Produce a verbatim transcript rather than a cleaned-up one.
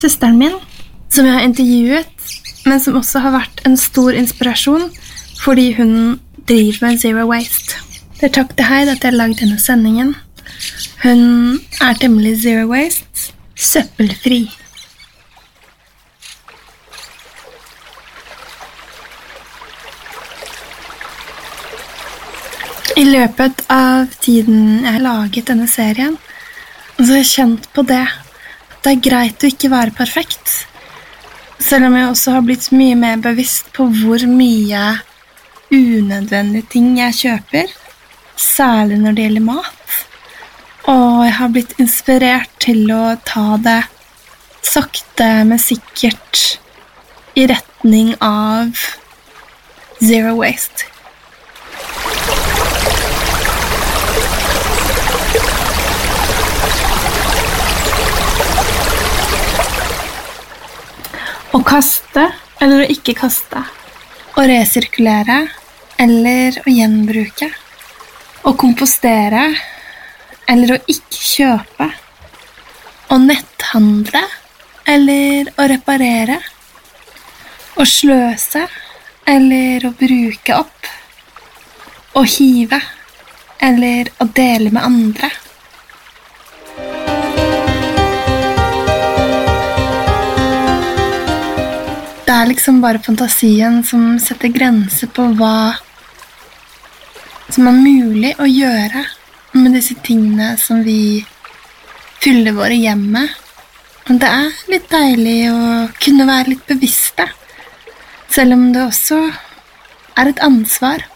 Søsteren min, som jeg har intervjuet, men som også har vært en stor inspirasjon fordi hun driver med Zero Waste. Det er takk til henne at jeg har laget denne sendingen. Hun er temmelig Zero Waste, søppelfri. I løpet av tiden jeg har laget denne serien, så har jeg kjent på det. Det er greit å ikke være perfekt, selv om jeg også har blitt mye mer bevisst på hvor mye unødvendige ting jeg kjøper, særlig når det gjelder mat. Og jeg har blitt inspirert til å ta det sakte, men sikkert i retning av Zero Waste. Å kaste eller å ikke kaste, å resirkulere eller å gjenbruke, å kompostere eller å ikke kjøpe, å netthandle eller å reparere, å sløse eller å bruke opp, å hive eller å dele med andre. Det er liksom bare fantasien som setter grenser på hva som er mulig å gjøre med disse tingene som vi fyller våre hjem med. Og det er litt deilig å kunne være litt bevisste, selv om det også er et ansvar.